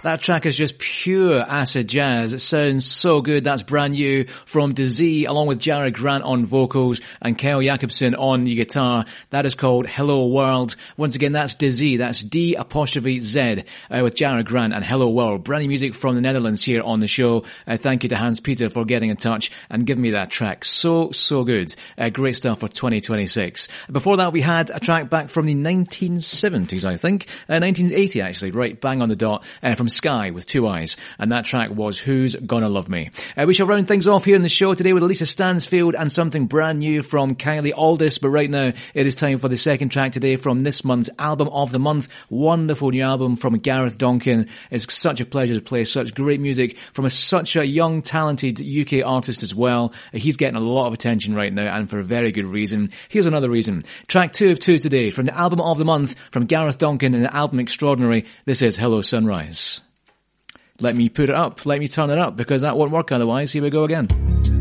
That track is just pure acid jazz. It sounds so good. That's brand new from Dizzy, along with Jared Grant on vocals and Kyle Jacobson on the guitar. That is called Hello World. Once again, that's Dizzy. That's D''Z with Jared Grant and Hello World. Brand new music from the Netherlands here on the show. Thank you to Hans Peter for getting in touch and giving me that track. So good. Great stuff for 2026. Before that, we had a track back from the 1970s, I think. 1980, actually. Right, bang on the dot. From Sky with Two Eyes. And that track was Who's Gonna Love Me. We shall round things off here in the show today with Lisa Stansfield and something brand new from Kylie Aldis. But right now, it is time for the second track today from this month's Album of the Month. Wonderful new album from Gareth Donkin. It's such a pleasure to play such great music from such a young, talented UK artist as well. He's getting a lot of attention right now, and for a very good reason. Here's another reason. Track 2 of 2 today from the Album of the Month from Gareth Donkin and the album Extraordinary. This is Hello Sunrise. Let me put it up. Let me turn it up, because that won't work otherwise. Here we go again.